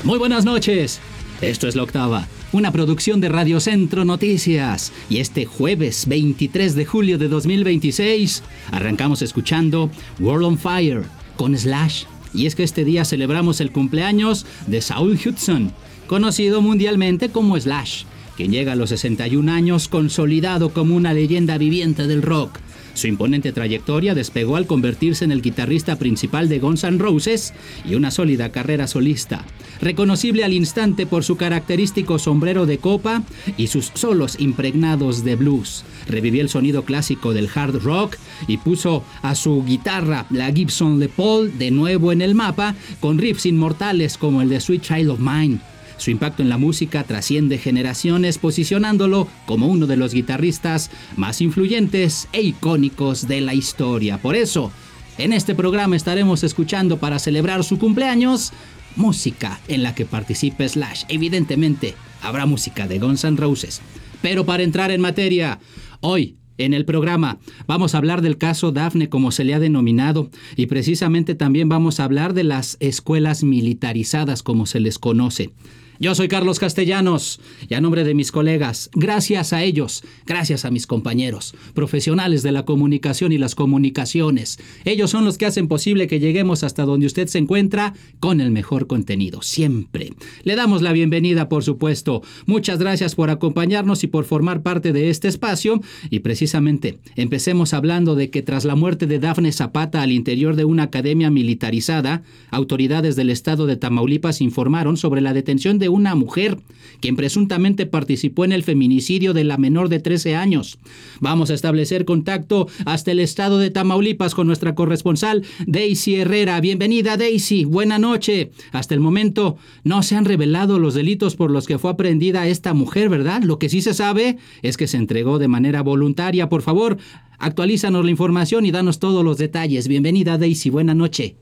Muy buenas noches. Esto es La Octava, una producción de Radio Centro Noticias. Y este jueves 23 de julio de 2026 arrancamos escuchando World on Fire con Slash. Y es que este día celebramos el cumpleaños de Saul Hudson, conocido mundialmente como Slash, quien llega a los 61 años consolidado como una leyenda viviente del rock. Su imponente trayectoria despegó al convertirse en el guitarrista principal de Guns N' Roses y una sólida carrera solista. Reconocible al instante por su característico sombrero de copa y sus solos impregnados de blues. Revivió el sonido clásico del hard rock y puso a su guitarra, la Gibson Les Paul, de nuevo en el mapa, con riffs inmortales como el de Sweet Child of Mine. Su impacto en la música trasciende generaciones, posicionándolo como uno de los guitarristas más influyentes e icónicos de la historia. Por eso, en este programa estaremos escuchando, para celebrar su cumpleaños, música en la que participe Slash. Evidentemente, habrá música de Guns N' Roses. Pero para entrar en materia, hoy en el programa vamos a hablar del caso Daphne, como se le ha denominado, y precisamente también vamos a hablar de las escuelas militarizadas, como se les conoce. Yo soy Carlos Castellanos y a nombre de mis colegas, gracias a ellos, gracias a mis compañeros, profesionales de la comunicación y las comunicaciones. Ellos son los que hacen posible que lleguemos hasta donde usted se encuentra con el mejor contenido, siempre. Le damos la bienvenida, por supuesto. Muchas gracias por acompañarnos y por formar parte de este espacio. Y precisamente, empecemos hablando de que tras la muerte de Daphne Zapata al interior de una academia militarizada, autoridades del estado de Tamaulipas informaron sobre la detención de una mujer quien presuntamente participó en el feminicidio de la menor de 13 años. Vamos a establecer contacto hasta el estado de Tamaulipas con nuestra corresponsal Daisy Herrera. Bienvenida, Daisy, buena noche. Hasta el momento no se han revelado los delitos por los que fue aprehendida esta mujer, ¿verdad? Lo que sí se sabe es que se entregó de manera voluntaria. Por favor, actualízanos la información y danos todos los detalles. Bienvenida, Daisy, buena noche.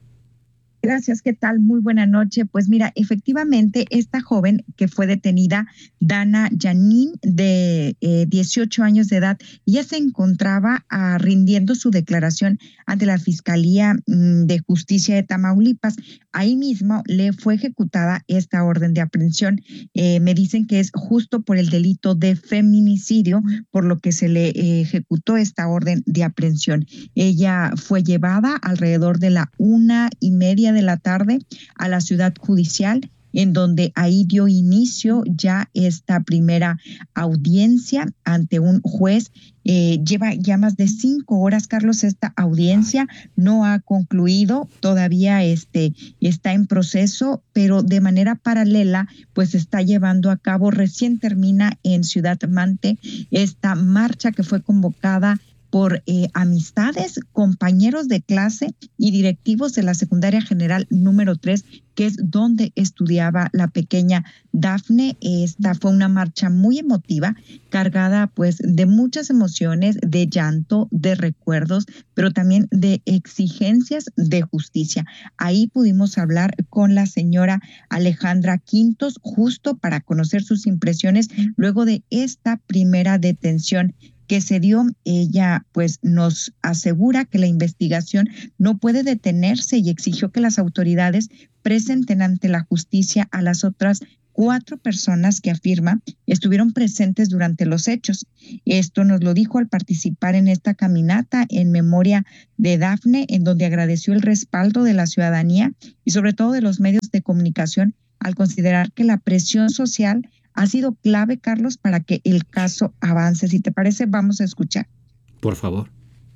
Gracias, ¿qué tal? Muy buena noche. Pues mira, efectivamente, esta joven que fue detenida, Dana Janín, de 18 años de edad, ya se encontraba rindiendo su declaración ante la Fiscalía de Justicia de Tamaulipas. Ahí mismo le fue ejecutada esta orden de aprehensión. Me dicen que es justo por el delito de feminicidio, por lo que se le ejecutó esta orden de aprehensión. Ella fue llevada alrededor de la 1:30 de la tarde a la ciudad judicial, en donde ahí dio inicio ya esta primera audiencia ante un juez. Lleva ya más de 5 horas, Carlos, esta audiencia no ha concluido, todavía está en proceso, pero de manera paralela pues está llevando a cabo, recién termina en Ciudad Mante, esta marcha que fue convocada por amistades, compañeros de clase y directivos de la Secundaria General número 3, que es donde estudiaba la pequeña Daphne. Esta fue una marcha muy emotiva, cargada pues de muchas emociones, de llanto, de recuerdos, pero también de exigencias de justicia. Ahí pudimos hablar con la señora Alejandra Quintos, justo para conocer sus impresiones luego de esta primera detención que se dio. Ella pues nos asegura que la investigación no puede detenerse y exigió que las autoridades presenten ante la justicia a las otras 4 personas que afirma estuvieron presentes durante los hechos. Esto nos lo dijo al participar en esta caminata en memoria de Daphne, en donde agradeció el respaldo de la ciudadanía y sobre todo de los medios de comunicación, al considerar que la presión social ha sido clave, Carlos, para que el caso avance. Si te parece, vamos a escuchar. Por favor.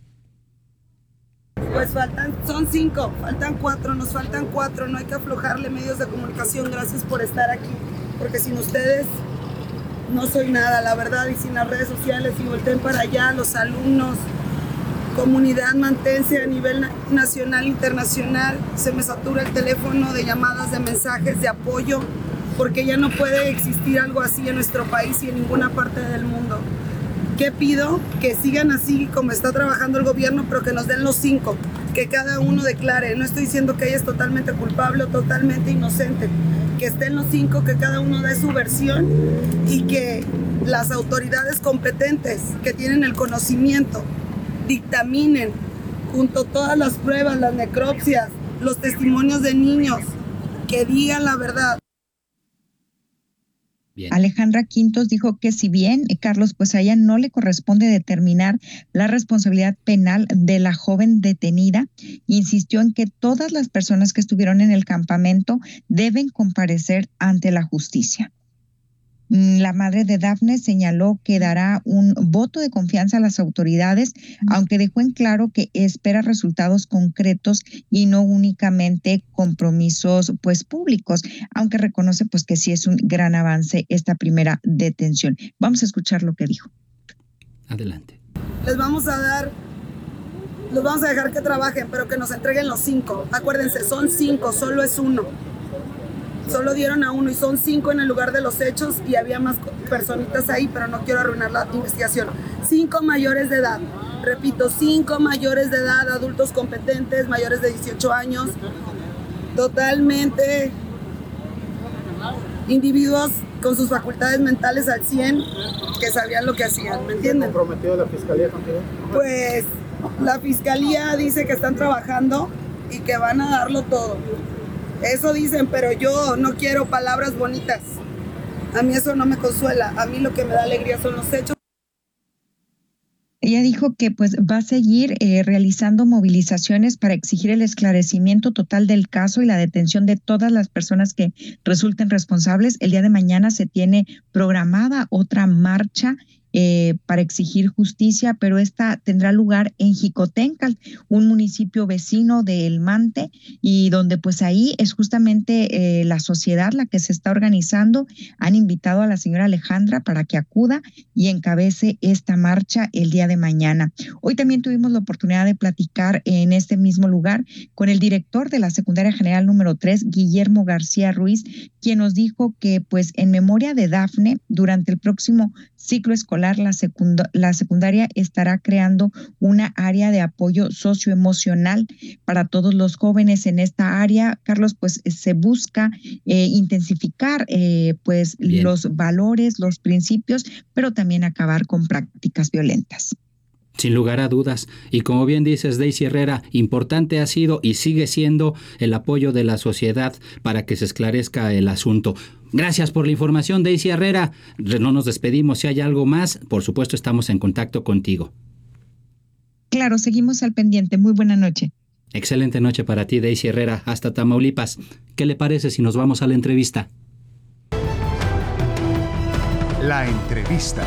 Pues son 5, faltan 4, nos faltan 4, no hay que aflojarle, medios de comunicación, gracias por estar aquí, porque sin ustedes no soy nada, la verdad, y sin las redes sociales, y volteen para allá, los alumnos, comunidad mantense a nivel nacional, internacional, se me satura el teléfono de llamadas, de mensajes, de apoyo, porque ya no puede existir algo así en nuestro país y en ninguna parte del mundo. ¿Qué pido? Que sigan así como está trabajando el gobierno, pero que nos den los 5, que cada uno declare. No estoy diciendo que ella es totalmente culpable o totalmente inocente, que estén los 5, que cada uno dé su versión y que las autoridades competentes que tienen el conocimiento dictaminen junto a todas las pruebas, las necropsias, los testimonios de niños, que digan la verdad. Bien. Alejandra Quintos dijo que si bien, Carlos, pues a ella no le corresponde determinar la responsabilidad penal de la joven detenida, insistió en que todas las personas que estuvieron en el campamento deben comparecer ante la justicia. La madre de Dafne señaló que dará un voto de confianza a las autoridades, aunque dejó en claro que espera resultados concretos y no únicamente compromisos pues públicos, aunque reconoce pues que sí es un gran avance esta primera detención. Vamos a escuchar lo que dijo. Adelante. Les vamos a dejar que trabajen, pero que nos entreguen los 5. Acuérdense, son 5, solo es uno. Solo dieron a uno y son 5 en el lugar de los hechos y había más personitas ahí, pero no quiero arruinar la investigación. 5 mayores de edad, repito, 5 mayores de edad, adultos competentes, mayores de 18 años, totalmente individuos con sus facultades mentales al 100, que sabían lo que hacían, ¿me entienden? ¿Qué comprometió la fiscalía contigo? Pues la fiscalía dice que están trabajando y que van a darlo todo. Eso dicen, pero yo no quiero palabras bonitas. A mí eso no me consuela. A mí lo que me da alegría son los hechos. Ella dijo que pues va a seguir realizando movilizaciones para exigir el esclarecimiento total del caso y la detención de todas las personas que resulten responsables. El día de mañana se tiene programada otra marcha para exigir justicia, pero esta tendrá lugar en Jicotencal, un municipio vecino de El Mante, y donde pues ahí es justamente la sociedad la que se está organizando. Han invitado a la señora Alejandra para que acuda y encabece esta marcha el día de mañana. Hoy también tuvimos la oportunidad de platicar en este mismo lugar con el director de la Secundaria General número 3, Guillermo García Ruiz, quien nos dijo que pues en memoria de Dafne, durante el próximo ciclo escolar, la secundaria estará creando una área de apoyo socioemocional para todos los jóvenes en esta área. Carlos, pues se busca intensificar pues Bien. Los valores, los principios, pero también acabar con prácticas violentas. Sin lugar a dudas. Y como bien dices, Daisy Herrera, importante ha sido y sigue siendo el apoyo de la sociedad para que se esclarezca el asunto. Gracias por la información, Daisy Herrera. No nos despedimos. Si hay algo más, por supuesto, estamos en contacto contigo. Claro, seguimos al pendiente. Muy buena noche. Excelente noche para ti, Daisy Herrera, hasta Tamaulipas. ¿Qué le parece si nos vamos a la entrevista? La entrevista.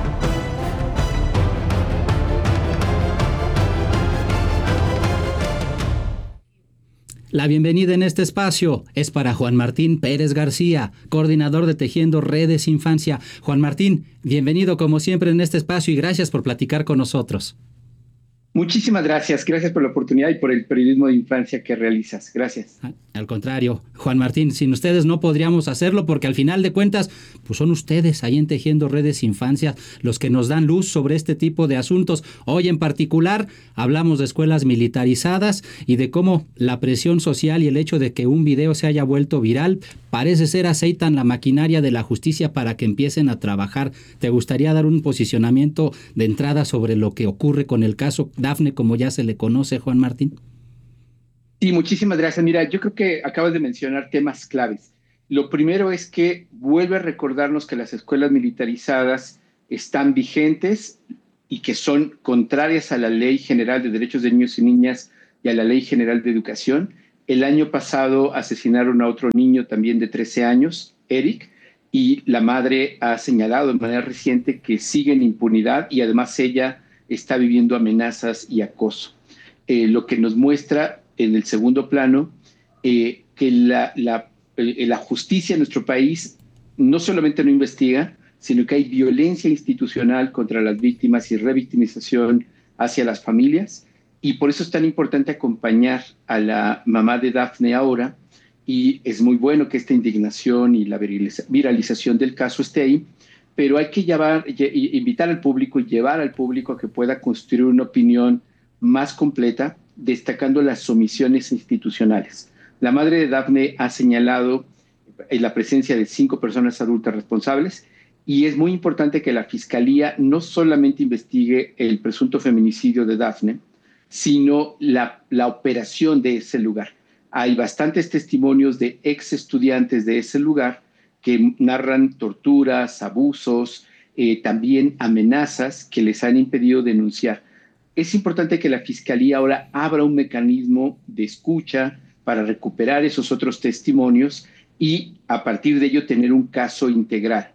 La bienvenida en este espacio es para Juan Martín Pérez García, coordinador de Tejiendo Redes Infancia. Juan Martín, bienvenido como siempre en este espacio y gracias por platicar con nosotros. Muchísimas gracias. Gracias por la oportunidad y por el periodismo de infancia que realizas. Gracias. Al contrario, Juan Martín, sin ustedes no podríamos hacerlo porque al final de cuentas, pues son ustedes ahí en Tejiendo Redes Infancia los que nos dan luz sobre este tipo de asuntos. Hoy en particular hablamos de escuelas militarizadas y de cómo la presión social y el hecho de que un video se haya vuelto viral parece ser aceitan la maquinaria de la justicia para que empiecen a trabajar. ¿Te gustaría dar un posicionamiento de entrada sobre lo que ocurre con el caso Dafne, como ya se le conoce, Juan Martín? Sí, muchísimas gracias. Mira, yo creo que acabas de mencionar temas claves. Lo primero es que vuelve a recordarnos que las escuelas militarizadas están vigentes y que son contrarias a la Ley General de Derechos de Niños y Niñas y a la Ley General de Educación. El año pasado asesinaron a otro niño también de 13 años, Eric, y la madre ha señalado de manera reciente que sigue en impunidad y además ella está viviendo amenazas y acoso. Lo que nos muestra en el segundo plano que la justicia en nuestro país no solamente no investiga, sino que hay violencia institucional contra las víctimas y revictimización hacia las familias. Y por eso es tan importante acompañar a la mamá de Dafne ahora, y es muy bueno que esta indignación y la viralización del caso esté ahí, pero hay que invitar al público y llevar al público a que pueda construir una opinión más completa, destacando las omisiones institucionales. La madre de Dafne ha señalado la presencia de 5 personas adultas responsables y es muy importante que la Fiscalía no solamente investigue el presunto feminicidio de Dafne, sino la operación de ese lugar. hay bastantes testimonios de ex estudiantes de ese lugar que narran torturas, abusos, también amenazas que les han impedido denunciar. Es importante que la Fiscalía ahora abra un mecanismo de escucha para recuperar esos otros testimonios y a partir de ello tener un caso integral.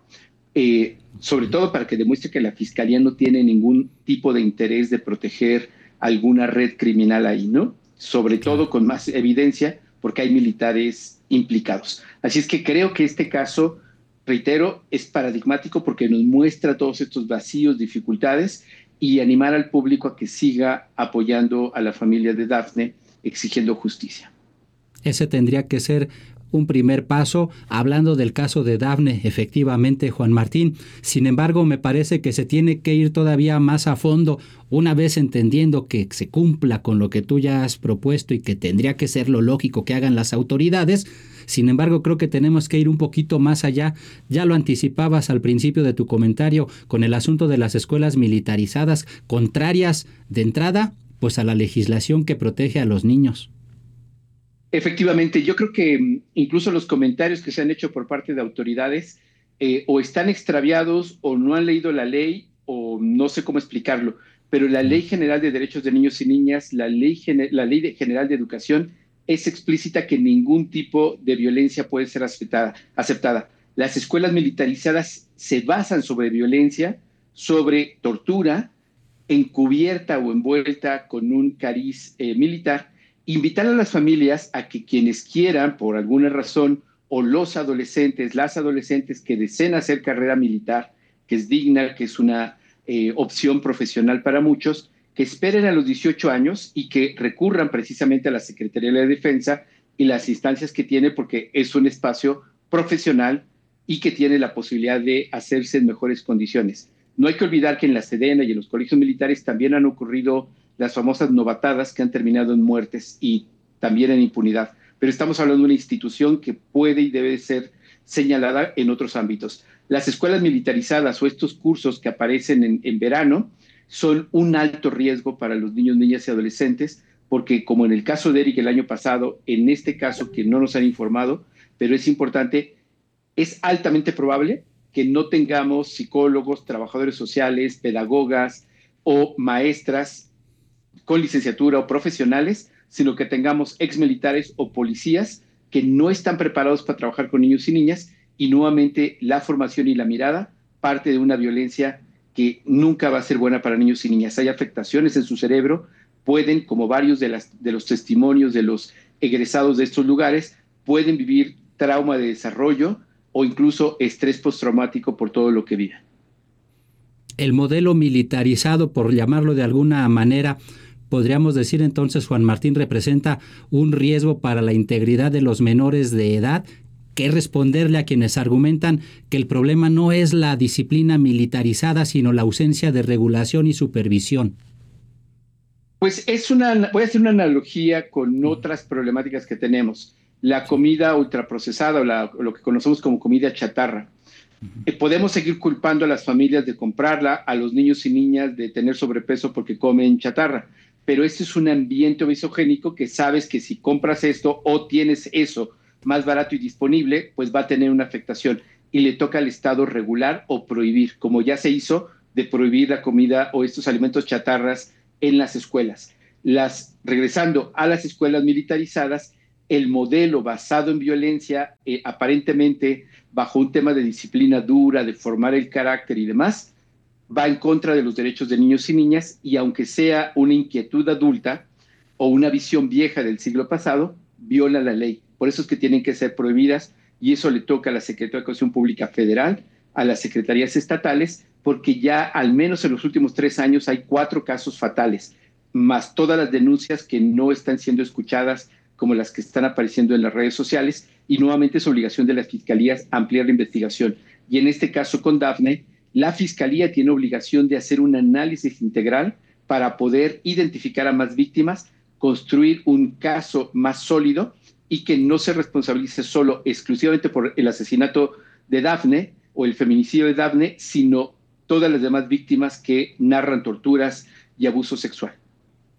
Sobre todo para que demuestre que la Fiscalía no tiene ningún tipo de interés de proteger alguna red criminal ahí, ¿no? Sobre todo con más evidencia, porque hay militares implicados. Así es que creo que este caso, reitero, es paradigmático porque nos muestra todos estos vacíos, dificultades, y animar al público a que siga apoyando a la familia de Dafne, exigiendo justicia. Ese tendría que ser un primer paso, hablando del caso de Dafne, efectivamente, Juan Martín. Sin embargo, me parece que se tiene que ir todavía más a fondo, una vez entendiendo que se cumpla con lo que tú ya has propuesto y que tendría que ser lo lógico que hagan las autoridades. Sin embargo, creo que tenemos que ir un poquito más allá. Ya lo anticipabas al principio de tu comentario con el asunto de las escuelas militarizadas, contrarias de entrada, pues a la legislación que protege a los niños. Efectivamente, yo creo que incluso los comentarios que se han hecho por parte de autoridades o están extraviados o no han leído la ley o no sé cómo explicarlo, pero la Ley General de Derechos de Niños y Niñas, la Ley General de Educación es explícita que ningún tipo de violencia puede ser aceptada. Las escuelas militarizadas se basan sobre violencia, sobre tortura, encubierta o envuelta con un cariz militar. Invitar a las familias a que quienes quieran, por alguna razón, o los adolescentes, las adolescentes que deseen hacer carrera militar, que es digna, que es una opción profesional para muchos, que esperen a los 18 años y que recurran precisamente a la Secretaría de la Defensa y las instancias que tiene, porque es un espacio profesional y que tiene la posibilidad de hacerse en mejores condiciones. No hay que olvidar que en la Sedena y en los colegios militares también han ocurrido las famosas novatadas que han terminado en muertes y también en impunidad. Pero estamos hablando de una institución que puede y debe ser señalada en otros ámbitos. Las escuelas militarizadas o estos cursos que aparecen en verano son un alto riesgo para los niños, niñas y adolescentes, porque como en el caso de Eric el año pasado, en este caso que no nos han informado, pero es importante, es altamente probable que no tengamos psicólogos, trabajadores sociales, pedagogas o maestras con licenciatura o profesionales, sino que tengamos exmilitares o policías que no están preparados para trabajar con niños y niñas, y nuevamente la formación y la mirada parte de una violencia que nunca va a ser buena para niños y niñas. Hay afectaciones en su cerebro, pueden, como varios de los testimonios de los egresados de estos lugares, pueden vivir trauma de desarrollo o incluso estrés postraumático por todo lo que viven. El modelo militarizado, por llamarlo de alguna manera, podríamos decir entonces, Juan Martín, representa un riesgo para la integridad de los menores de edad. ¿Qué responderle a quienes argumentan que el problema no es la disciplina militarizada, sino la ausencia de regulación y supervisión? Pues voy a hacer una analogía con otras problemáticas que tenemos. La comida ultraprocesada o lo que conocemos como comida chatarra. Podemos seguir culpando a las familias de comprarla, a los niños y niñas de tener sobrepeso porque comen chatarra, pero este es un ambiente obesogénico que sabes que si compras esto o tienes eso más barato y disponible, pues va a tener una afectación y le toca al Estado regular o prohibir, como ya se hizo de prohibir la comida o estos alimentos chatarras en las escuelas. Regresando a las escuelas militarizadas, el modelo basado en violencia, aparentemente bajo un tema de disciplina dura, de formar el carácter y demás, va en contra de los derechos de niños y niñas, y aunque sea una inquietud adulta o una visión vieja del siglo pasado, viola la ley. Por eso es que tienen que ser prohibidas, y eso le toca a la Secretaría de Educación Pública Federal, a las secretarías estatales, porque ya al menos en los últimos 3 años hay 4 casos fatales, más todas las denuncias que no están siendo escuchadas, como las que están apareciendo en las redes sociales, y nuevamente es obligación de las fiscalías ampliar la investigación. Y en este caso con Dafne, la fiscalía tiene obligación de hacer un análisis integral para poder identificar a más víctimas, construir un caso más sólido y que no se responsabilice solo exclusivamente por el asesinato de Dafne o el feminicidio de Dafne, sino todas las demás víctimas que narran torturas y abuso sexual.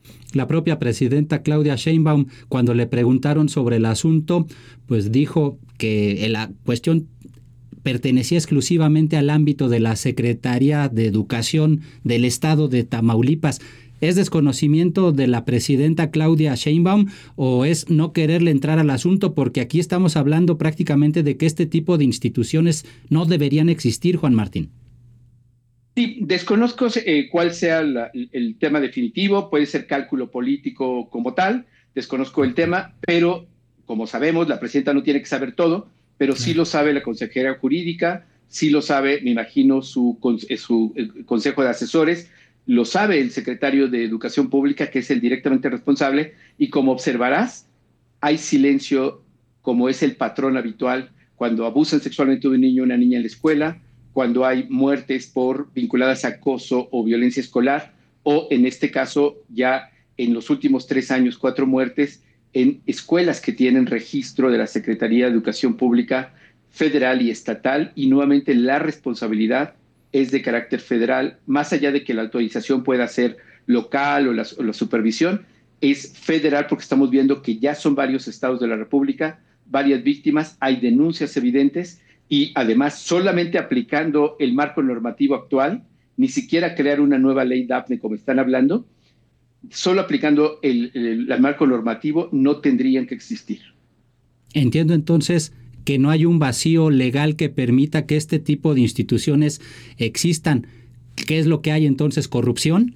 La propia presidenta Claudia Sheinbaum, cuando le preguntaron sobre el asunto, pues dijo que la cuestión pertenecía exclusivamente al ámbito de la Secretaría de Educación del Estado de Tamaulipas. ¿Es desconocimiento de la presidenta Claudia Sheinbaum o es no quererle entrar al asunto? Porque aquí estamos hablando prácticamente de que este tipo de instituciones no deberían existir, Juan Martín. Sí, desconozco cuál sea el tema definitivo, puede ser cálculo político como tal, desconozco el tema, pero como sabemos, la presidenta no tiene que saber todo, pero sí lo sabe la consejera jurídica, sí lo sabe, me imagino, su consejo de asesores, lo sabe el secretario de Educación Pública, que es el directamente responsable, y como observarás, hay silencio, como es el patrón habitual, cuando abusan sexualmente de un niño o una niña en la escuela, cuando hay muertes vinculadas a acoso o violencia escolar, o en este caso ya en los últimos 3 años, 4 muertes en escuelas que tienen registro de la Secretaría de Educación Pública federal y estatal, y nuevamente la responsabilidad es de carácter federal, más allá de que la autorización pueda ser local o la supervisión, es federal porque estamos viendo que ya son varios estados de la República, varias víctimas, hay denuncias evidentes y además solamente aplicando el marco normativo actual, ni siquiera crear una nueva ley DAPNE como están hablando, solo aplicando el marco normativo no tendrían que existir. Entiendo entonces que no hay un vacío legal que permita que este tipo de instituciones existan. ¿Qué es lo que hay entonces? ¿Corrupción?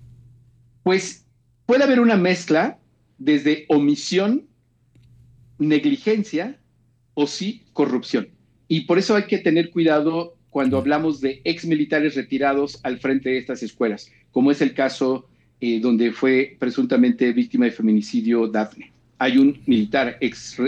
Pues puede haber una mezcla desde omisión, negligencia o sí corrupción. Y por eso hay que tener cuidado cuando hablamos de exmilitares retirados al frente de estas escuelas, como es el caso donde fue presuntamente víctima de feminicidio Dafne. Hay un militar ex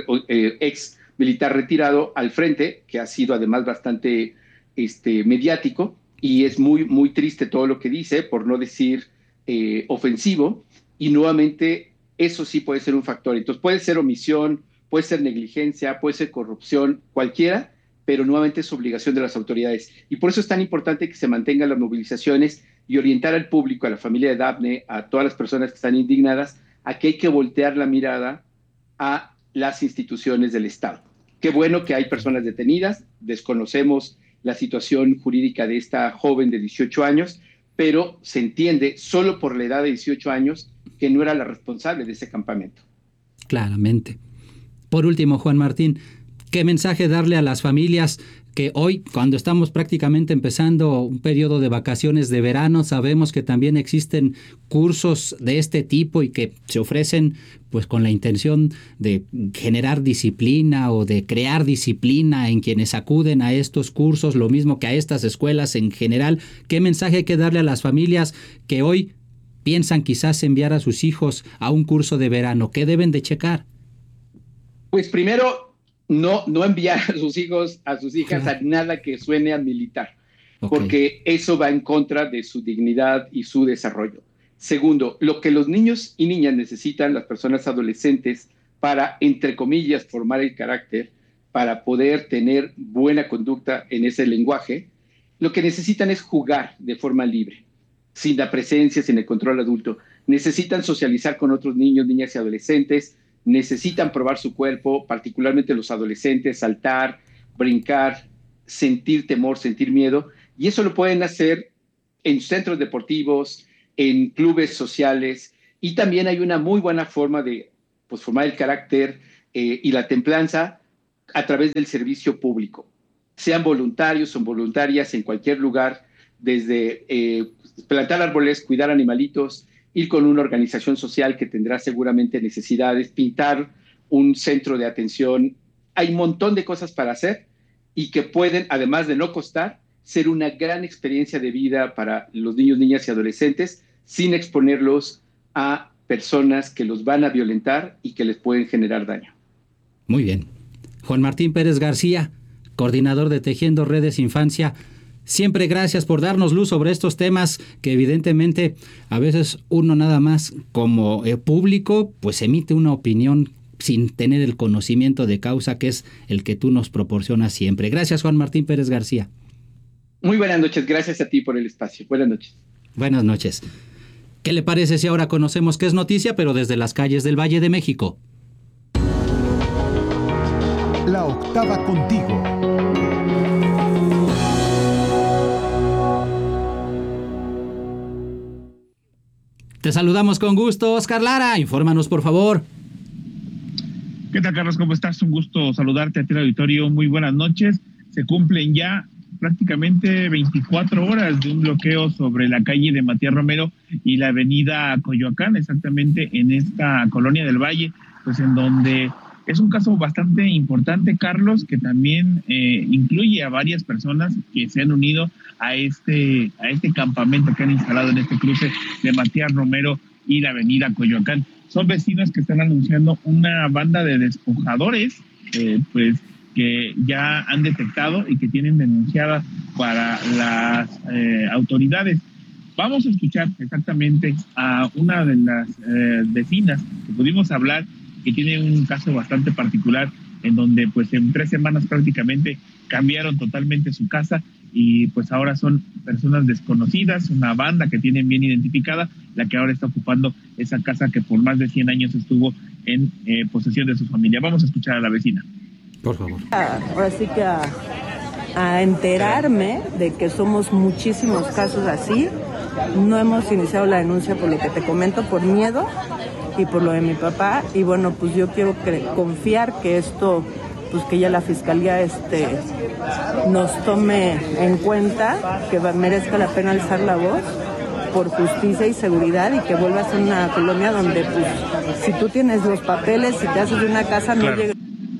militar retirado al frente, que ha sido además bastante mediático, y es muy, muy triste todo lo que dice, por no decir ofensivo, y nuevamente eso sí puede ser un factor. Entonces puede ser omisión, puede ser negligencia, puede ser corrupción, cualquiera, pero nuevamente es obligación de las autoridades. Y por eso es tan importante que se mantengan las movilizaciones y orientar al público, a la familia de Dafne, a todas las personas que están indignadas, a que hay que voltear la mirada a las instituciones del Estado. Qué bueno que hay personas detenidas, desconocemos la situación jurídica de esta joven de 18 años, pero se entiende solo por la edad de 18 años que no era la responsable de ese campamento. Claramente. Por último, Juan Martín, ¿qué mensaje darle a las familias que hoy, cuando estamos prácticamente empezando un periodo de vacaciones de verano, sabemos que también existen cursos de este tipo y que se ofrecen pues con la intención de generar disciplina o de crear disciplina en quienes acuden a estos cursos, lo mismo que a estas escuelas en general? ¿Qué mensaje hay que darle a las familias que hoy piensan quizás enviar a sus hijos a un curso de verano? ¿Qué deben de checar? Pues primero, no enviar a sus hijos, a sus hijas, a nada que suene a militar, porque eso va en contra de su dignidad y su desarrollo. Segundo, lo que los niños y niñas necesitan, las personas adolescentes, para, entre comillas, formar el carácter, para poder tener buena conducta en ese lenguaje, lo que necesitan es jugar de forma libre, sin la presencia, sin el control adulto. Necesitan socializar con otros niños, niñas y adolescentes, necesitan probar su cuerpo, particularmente los adolescentes, saltar, brincar, sentir temor, sentir miedo, y eso lo pueden hacer en centros deportivos, en clubes sociales, y también hay una muy buena forma de formar el carácter y la templanza a través del servicio público. Sean voluntarios o voluntarias en cualquier lugar, desde plantar árboles, cuidar animalitos, ir con una organización social que tendrá seguramente necesidades, pintar un centro de atención. Hay un montón de cosas para hacer y que pueden, además de no costar, ser una gran experiencia de vida para los niños, niñas y adolescentes, sin exponerlos a personas que los van a violentar y que les pueden generar daño. Muy bien. Juan Martín Pérez García, coordinador de Tejiendo Redes Infancia, siempre gracias por darnos luz sobre estos temas que evidentemente a veces uno nada más como público pues emite una opinión sin tener el conocimiento de causa, que es el que tú nos proporcionas siempre. Gracias, Juan Martín Pérez García. Muy buenas noches, gracias a ti por el espacio. Buenas noches. Buenas noches. ¿Qué le parece si ahora conocemos qué es noticia, pero desde las calles del Valle de México? La octava contigo. Te saludamos con gusto, Oscar Lara. Infórmanos, por favor. ¿Qué tal, Carlos? ¿Cómo estás? Un gusto saludarte a ti, auditorio. Muy buenas noches. Se cumplen ya prácticamente 24 horas de un bloqueo sobre la calle de Matías Romero y la avenida Coyoacán, exactamente en esta colonia del Valle, pues en donde es un caso bastante importante, Carlos, que también incluye a varias personas que se han unido a este campamento que han instalado en este cruce de Matías Romero y la avenida Coyoacán. Son vecinos que están anunciando una banda de despojadores, pues que ya han detectado y que tienen denunciada para las autoridades. Vamos a escuchar exactamente a una de las vecinas que pudimos hablar, que tiene un caso bastante particular, en donde pues en 3 semanas prácticamente cambiaron totalmente su casa y pues ahora son personas desconocidas, una banda que tienen bien identificada, la que ahora está ocupando esa casa que por más de 100 años estuvo en posesión de su familia. Vamos a escuchar a la vecina. Por favor. Ahora sí que a enterarme de que somos muchísimos casos así. No hemos iniciado la denuncia por lo que te comento, por miedo y por lo de mi papá. Y bueno, pues yo quiero confiar que esto, pues que ya la fiscalía nos tome en cuenta, que merezca la pena alzar la voz por justicia y seguridad, y que vuelva a ser una colonia donde pues si tú tienes los papeles, si te haces de una casa, no llega.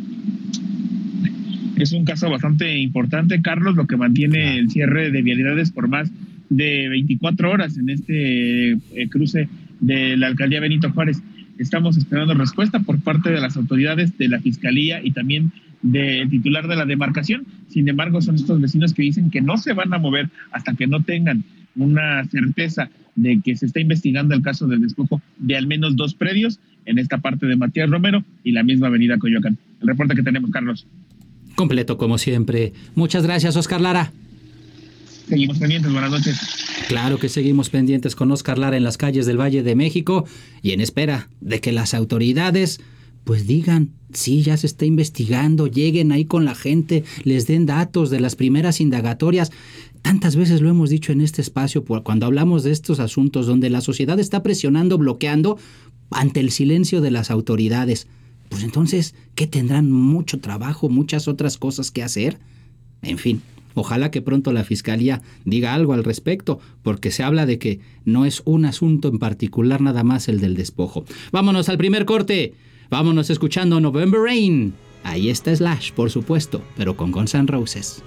Es un caso bastante importante, Carlos, lo que mantiene el cierre de vialidades por más de 24 horas en este cruce de la alcaldía Benito Juárez. Estamos esperando respuesta por parte de las autoridades de la Fiscalía y también del titular de la demarcación. Sin embargo, son estos vecinos que dicen que no se van a mover hasta que no tengan una certeza de que se está investigando el caso del despojo de al menos 2 predios en esta parte de Matías Romero y la misma avenida Coyoacán. El reporte que tenemos, Carlos. Completo como siempre. Muchas gracias, Oscar Lara. Seguimos pendientes, buenas noches. Claro que seguimos pendientes con Oscar Lara en las calles del Valle de México y en espera de que las autoridades pues digan, sí, ya se está investigando, lleguen ahí con la gente, les den datos de las primeras indagatorias. Tantas veces lo hemos dicho en este espacio cuando hablamos de estos asuntos donde la sociedad está presionando, bloqueando ante el silencio de las autoridades. Pues entonces, ¿qué tendrán? Mucho trabajo, muchas otras cosas que hacer. En fin, ojalá que pronto la Fiscalía diga algo al respecto, porque se habla de que no es un asunto en particular nada más el del despojo. Vámonos al primer corte. Vámonos escuchando November Rain. Ahí está Slash, por supuesto, pero con Guns N' Roses.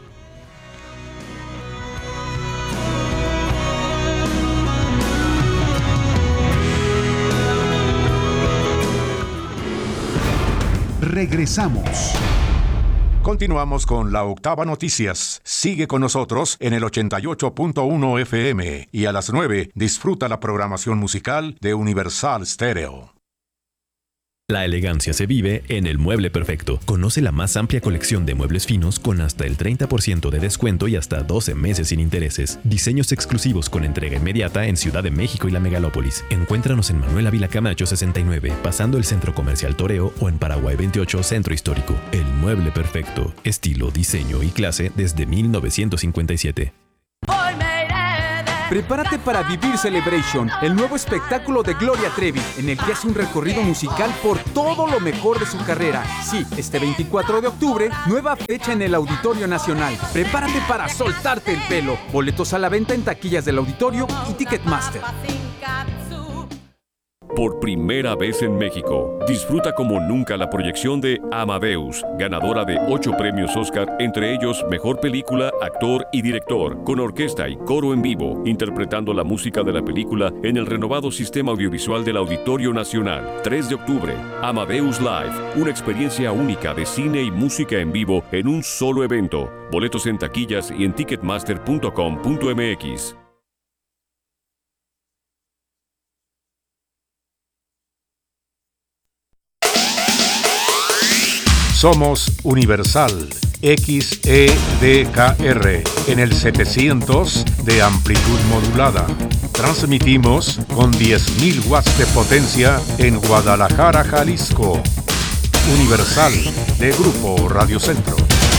Regresamos. Continuamos con la octava noticias. Sigue con nosotros en el 88.1 FM y a las 9 disfruta la programación musical de Universal Stereo. La elegancia se vive en El Mueble Perfecto. Conoce la más amplia colección de muebles finos con hasta el 30% de descuento y hasta 12 meses sin intereses. Diseños exclusivos con entrega inmediata en Ciudad de México y la Megalópolis. Encuéntranos en Manuel Ávila Camacho 69, pasando el Centro Comercial Toreo, o en Paraguay 28, Centro Histórico. El Mueble Perfecto. Estilo, diseño y clase desde 1957. Prepárate para vivir Celebration, el nuevo espectáculo de Gloria Trevi, en el que hace un recorrido musical por todo lo mejor de su carrera. Sí, este 24 de octubre, nueva fecha en el Auditorio Nacional. Prepárate para soltarte el pelo. Boletos a la venta en taquillas del Auditorio y Ticketmaster. Por primera vez en México, disfruta como nunca la proyección de Amadeus, ganadora de 8 premios Oscar, entre ellos Mejor Película, Actor y Director, con orquesta y coro en vivo, interpretando la música de la película en el renovado sistema audiovisual del Auditorio Nacional. 3 de octubre, Amadeus Live, una experiencia única de cine y música en vivo en un solo evento. Boletos en taquillas y en ticketmaster.com.mx. Somos Universal XEDKR en el 700 de amplitud modulada. Transmitimos con 10.000 watts de potencia en Guadalajara, Jalisco. Universal de Grupo Radio Centro.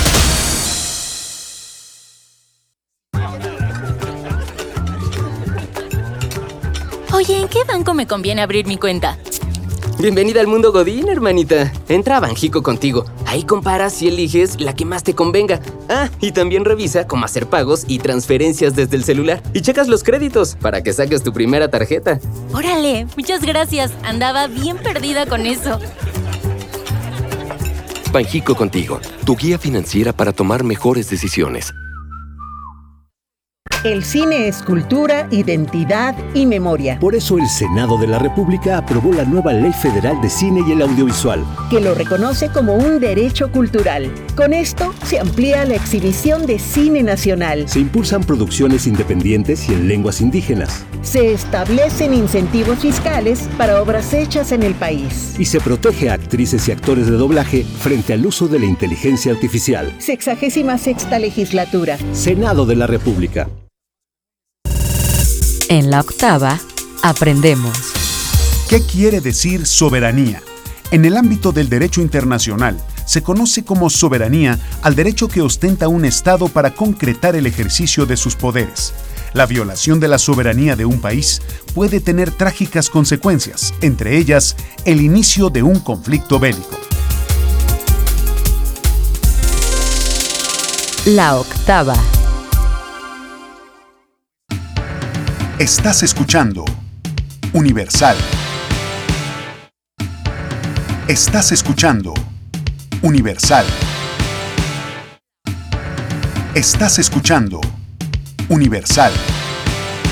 Oye, ¿en qué banco me conviene abrir mi cuenta? Bienvenida al mundo Godín, hermanita. Entra a Banjico Contigo. Ahí comparas y eliges la que más te convenga. Ah, y también revisa cómo hacer pagos y transferencias desde el celular. Y checas los créditos para que saques tu primera tarjeta. ¡Órale! Muchas gracias. Andaba bien perdida con eso. Banjico Contigo, tu guía financiera para tomar mejores decisiones. El cine es cultura, identidad y memoria. Por eso el Senado de la República aprobó la nueva Ley Federal de Cine y el Audiovisual, que lo reconoce como un derecho cultural. Con esto se amplía la exhibición de cine nacional. Se impulsan producciones independientes y en lenguas indígenas. Se establecen incentivos fiscales para obras hechas en el país. Y se protege a actrices y actores de doblaje frente al uso de la inteligencia artificial. 66ª legislatura. Senado de la República. En la octava, aprendemos. ¿Qué quiere decir soberanía? En el ámbito del derecho internacional, se conoce como soberanía al derecho que ostenta un Estado para concretar el ejercicio de sus poderes. La violación de la soberanía de un país puede tener trágicas consecuencias, entre ellas el inicio de un conflicto bélico. La octava. Estás escuchando Universal. Estás escuchando Universal. Estás escuchando Universal.